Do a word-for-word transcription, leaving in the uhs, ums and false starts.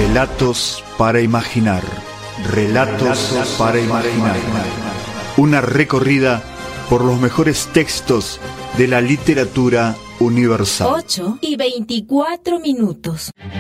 Relatos para imaginar. Relatos para imaginar. Una recorrida por los mejores textos de la literatura universal. ocho y veinticuatro minutos.